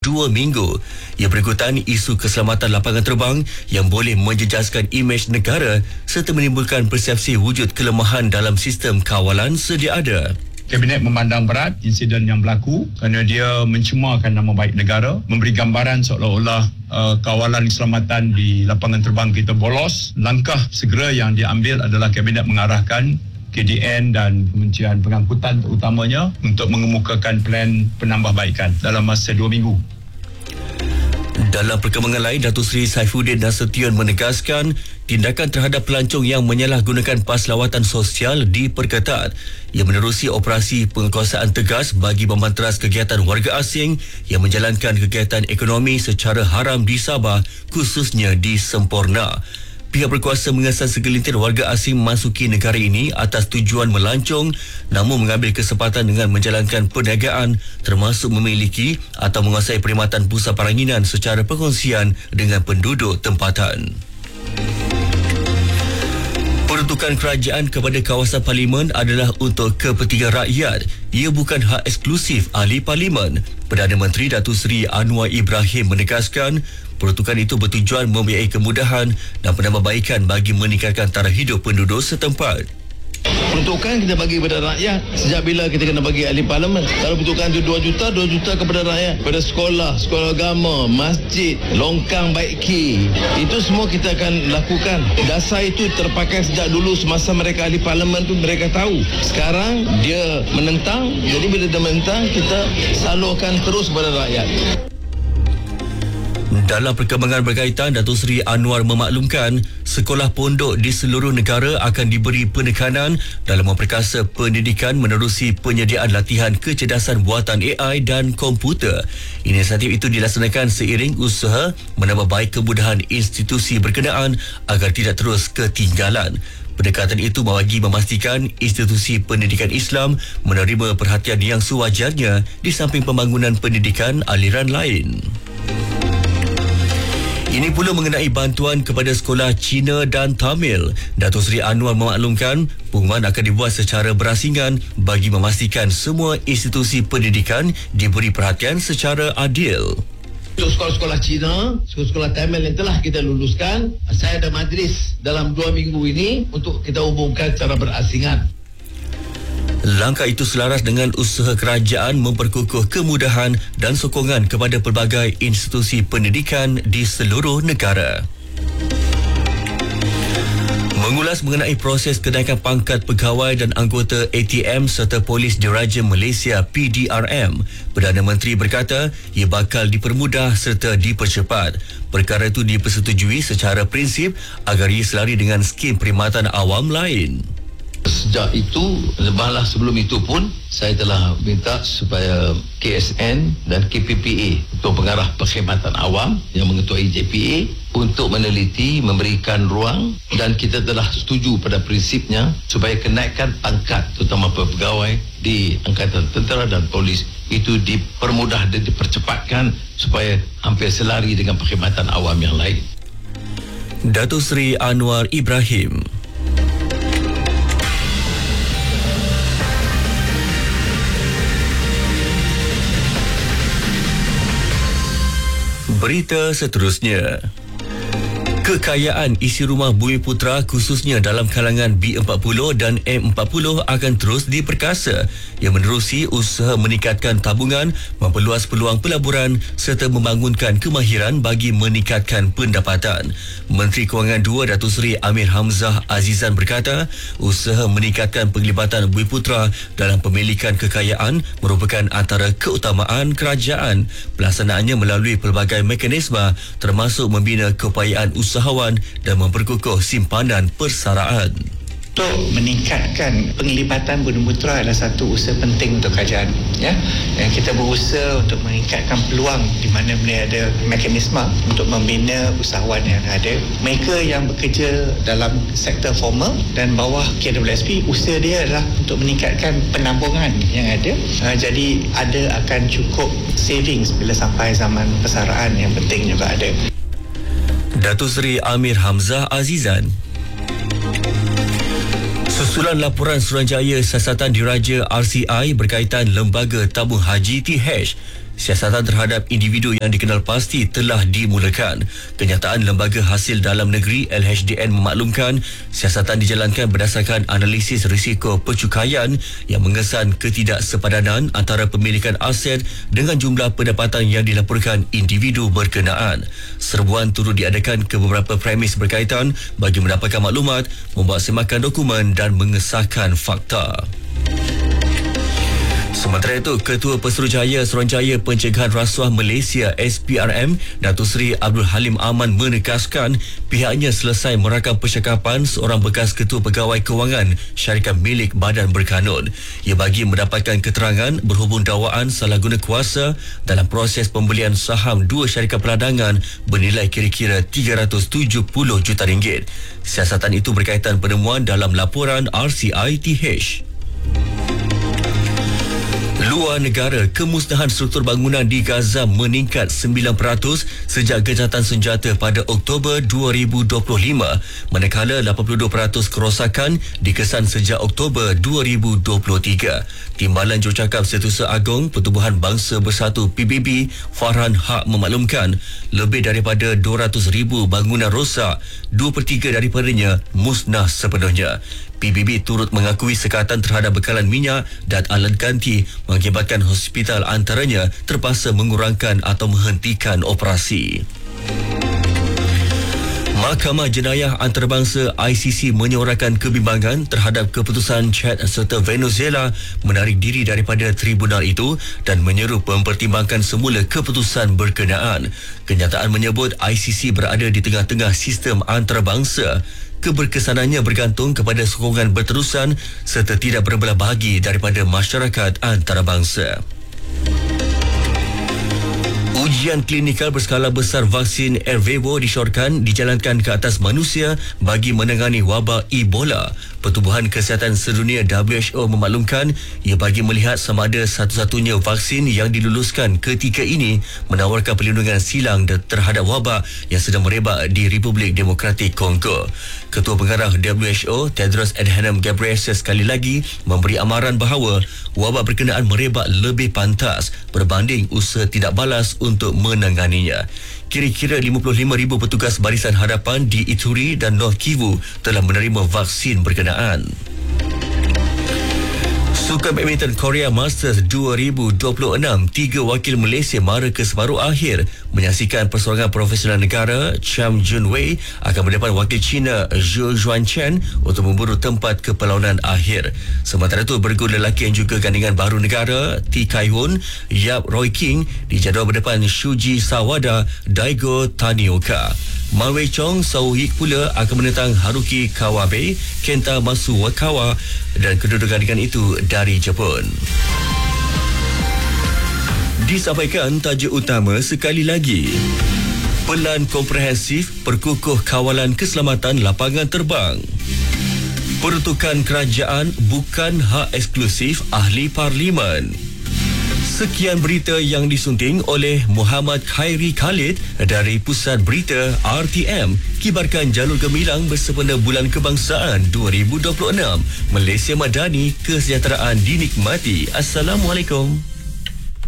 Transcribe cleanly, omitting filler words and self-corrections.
2 minggu. Ia berikutan isu keselamatan lapangan terbang yang boleh menjejaskan imej negara serta menimbulkan persepsi wujud kelemahan dalam sistem kawalan sedia ada. Kabinet memandang berat insiden yang berlaku kerana dia mencemarkan nama baik negara, memberi gambaran seolah-olah kawalan keselamatan di lapangan terbang kita bolos. Langkah segera yang diambil adalah Kabinet mengarahkan KDN dan Kementerian Pengangkutan terutamanya untuk mengemukakan plan penambahbaikan dalam masa 2 minggu. Dalam perkembangan lain, Datuk Seri Saifuddin Nasution menegaskan tindakan terhadap pelancong yang menyalahgunakan pas lawatan sosial diperketat. Ia menerusi operasi penguasaan tegas bagi membanteras kegiatan warga asing yang menjalankan kegiatan ekonomi secara haram di Sabah, khususnya di Semporna. Pihak berkuasa mengesan segelintir warga asing memasuki negara ini atas tujuan melancong namun mengambil kesempatan dengan menjalankan perniagaan termasuk memiliki atau menguasai perkhidmatan pusat peranginan secara perkongsian dengan penduduk tempatan. Peruntukan kerajaan kepada kawasan parlimen adalah untuk kepentingan rakyat. Ia bukan hak eksklusif ahli parlimen. Perdana Menteri Datuk Seri Anwar Ibrahim menegaskan peruntukan itu bertujuan membiayai kemudahan dan penambahbaikan bagi meningkatkan taraf hidup penduduk setempat. Peruntukan kita bagi kepada rakyat. Sejak bila kita kena bagi ahli parlimen? Kalau peruntukan itu 2 juta kepada rakyat, kepada sekolah agama, masjid, longkang baiki, itu semua kita akan lakukan. Dasar itu terpakai sejak dulu semasa mereka ahli parlimen tu mereka tahu. Sekarang dia menentang, jadi bila dia menentang kita salurkan terus kepada rakyat. Dalam perkembangan berkaitan, Datuk Seri Anwar memaklumkan sekolah pondok di seluruh negara akan diberi penekanan dalam memperkasa pendidikan menerusi penyediaan latihan kecerdasan buatan AI dan komputer. Inisiatif itu dilaksanakan seiring usaha menambah baik kemudahan institusi berkenaan agar tidak terus ketinggalan. Pendekatan itu bagi memastikan institusi pendidikan Islam menerima perhatian yang sewajarnya di samping pembangunan pendidikan aliran lain. Ini pula mengenai bantuan kepada sekolah Cina dan Tamil. Datuk Seri Anwar memaklumkan pengumuman akan dibuat secara berasingan bagi memastikan semua institusi pendidikan diberi perhatian secara adil. Untuk sekolah-sekolah Cina, sekolah-sekolah Tamil yang telah kita luluskan, saya ada majlis dalam 2 minggu ini untuk kita umumkan secara berasingan. Langkah itu selaras dengan usaha kerajaan memperkukuh kemudahan dan sokongan kepada pelbagai institusi pendidikan di seluruh negara. Mengulas mengenai proses kenaikan pangkat pegawai dan anggota ATM serta Polis Diraja Malaysia PDRM, Perdana Menteri berkata ia bakal dipermudah serta dipercepat. Perkara itu dipersetujui secara prinsip agar ia selari dengan skim perkhidmatan awam lain. Sejak itu, malah sebelum itu pun saya telah minta supaya KSN dan KPPA untuk pengarah perkhidmatan awam yang mengetuai JPA untuk meneliti, memberikan ruang, dan kita telah setuju pada prinsipnya supaya kenaikan pangkat terutama pegawai di Angkatan Tentera dan Polis itu dipermudah dan dipercepatkan supaya hampir selari dengan perkhidmatan awam yang lain. Datuk Seri Anwar Ibrahim. Berita seterusnya. Kekayaan isi rumah Bumiputera khususnya dalam kalangan B40 dan M40 akan terus diperkasa yang menerusi usaha meningkatkan tabungan, memperluas peluang pelaburan serta membangunkan kemahiran bagi meningkatkan pendapatan. Menteri Kewangan 2 Datuk Seri Amir Hamzah Azizan berkata, usaha meningkatkan penglibatan Bumiputera dalam pemilikan kekayaan merupakan antara keutamaan kerajaan. Pelaksanaannya melalui pelbagai mekanisme termasuk membina keupayaan usahawan dan memperkukuh simpanan persaraan. Untuk meningkatkan penglibatan Bumiputera adalah satu usaha penting untuk kerajaan, ya. Yang kita berusaha untuk meningkatkan peluang di mana ada mekanisme untuk membina usahawan yang ada. Mereka yang bekerja dalam sektor formal dan bawah KWSP, usaha dia adalah untuk meningkatkan penambungan yang ada. Jadi ada akan cukup savings bila sampai zaman persaraan yang penting juga ada. Datuk Seri Amir Hamzah Azizan. Susulan laporan Suruhanjaya Siasatan Diraja RCI berkaitan Lembaga Tabung Haji TH. siasatan terhadap individu yang dikenal pasti telah dimulakan. Kenyataan Lembaga Hasil Dalam Negeri LHDN memaklumkan siasatan dijalankan berdasarkan analisis risiko percukaian yang mengesan ketidaksepadanan antara pemilikan aset dengan jumlah pendapatan yang dilaporkan individu berkenaan. Serbuan turut diadakan ke beberapa premis berkaitan bagi mendapatkan maklumat, membuat semakan dokumen dan mengesahkan fakta. Sementara itu, Ketua Pesuruhjaya Suruhanjaya Pencegahan Rasuah Malaysia SPRM, Datuk Seri Abdul Halim Aman menegaskan pihaknya selesai merakam percakapan seorang bekas Ketua Pegawai Kewangan syarikat milik Badan Berkanun. Ia bagi mendapatkan keterangan berhubung dakwaan salah guna kuasa dalam proses pembelian saham dua syarikat peladangan bernilai kira-kira RM370 juta. Siasatan itu berkaitan penemuan dalam laporan RCITH. Luar negara, kemusnahan struktur bangunan di Gaza meningkat 9% sejak gejatan senjata pada Oktober 2025, manakala 82% kerosakan dikesan sejak Oktober 2023. Timbalan Jurucakap Setiausaha Agong Pertubuhan Bangsa Bersatu PBB, Farhan Haq memaklumkan lebih daripada 200,000 bangunan rosak, 2/3 daripadanya musnah sepenuhnya. PBB turut mengakui sekatan terhadap bekalan minyak dan alat ganti mengakibatkan hospital antaranya terpaksa mengurangkan atau menghentikan operasi. Mahkamah Jenayah Antarabangsa ICC menyuarakan kebimbangan terhadap keputusan Chad serta Venezuela menarik diri daripada tribunal itu dan menyeru mempertimbangkan semula keputusan berkenaan. Kenyataan menyebut ICC berada di tengah-tengah sistem antarabangsa. Keberkesanannya bergantung kepada sokongan berterusan serta tidak berbelah bahagi daripada masyarakat antarabangsa. Ujian klinikal berskala besar vaksin Ervebo disyorkan dijalankan ke atas manusia bagi menangani wabak Ebola. Pertubuhan Kesihatan Sedunia WHO memaklumkan ia bagi melihat sama ada satu-satunya vaksin yang diluluskan ketika ini menawarkan perlindungan silang terhadap wabak yang sedang merebak di Republik Demokratik Kongo. Ketua Pengarah WHO Tedros Adhanom Ghebreyesus sekali lagi memberi amaran bahawa wabak berkenaan merebak lebih pantas berbanding usaha tidak balas untuk menanganinya. Kira-kira 55,000 petugas barisan hadapan di Ituri dan North Kivu telah menerima vaksin berkenaan. Sukan Badminton Korea Masters 2026, 3 wakil Malaysia mara ke separuh akhir menyaksikan persoalangan profesional negara. Cham Jun Wei akan berdepan wakil China Zhou Juanchen untuk memburu tempat ke perlawanan akhir. Sementara itu, bergu lelaki yang juga gandingan baru negara T Kai-hun Yap Roy King dijadual berdepan Shuji Sawada Daigo Tanioka. Man Wei Chong Sauhik pula akan menentang Haruki Kawabe, Kenta Masuwakawa dan kedua-dua gandingan itu dari Jepun. Disampaikan tajuk utama sekali lagi. Pelan komprehensif perkukuh kawalan keselamatan lapangan terbang. Peruntukan kerajaan bukan hak eksklusif ahli parlimen. Sekian berita yang disunting oleh Muhammad Khairi Khalid dari Pusat Berita RTM. Kibarkan jalur gemilang bersempena Bulan Kebangsaan 2026. Malaysia Madani, kesejahteraan dinikmati. Assalamualaikum.